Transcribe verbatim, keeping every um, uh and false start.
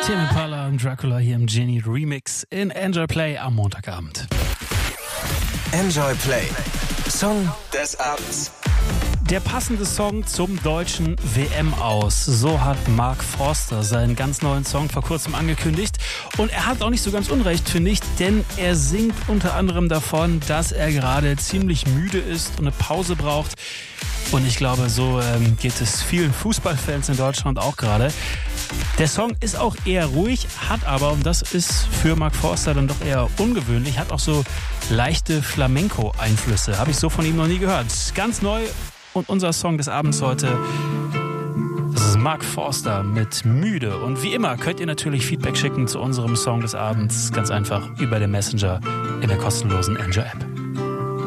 Tame Impala und Dracula hier im Genie Remix in Enjoy Play am Montagabend. Enjoy Play. Song des Abends. Der passende Song zum deutschen W M-Aus. So hat Mark Forster seinen ganz neuen Song vor kurzem angekündigt. Und er hat auch nicht so ganz unrecht, finde ich, denn er singt unter anderem davon, dass er gerade ziemlich müde ist und eine Pause braucht. Und ich glaube, so ähm, geht es vielen Fußballfans in Deutschland auch gerade. Der Song ist auch eher ruhig, hat aber, und das ist für Mark Forster dann doch eher ungewöhnlich, hat auch so leichte Flamenco-Einflüsse. Habe ich so von ihm noch nie gehört. Ganz neu. Und unser Song des Abends heute, das ist Mark Forster mit Müde. Und wie immer könnt ihr natürlich Feedback schicken zu unserem Song des Abends. Ganz einfach über den Messenger in der kostenlosen Enjoy-App.